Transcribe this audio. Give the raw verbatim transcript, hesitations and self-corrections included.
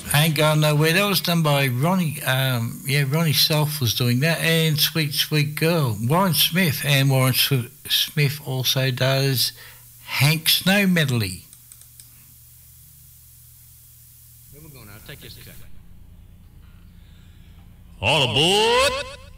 Ain't Going Nowhere. That was done by Ronnie. Um, yeah, Ronnie Self was doing that, and Sweet Sweet Girl, Warren Smith, and Warren S- Smith also does Hank Snow medley. Here we go now. Take this a second. All aboard!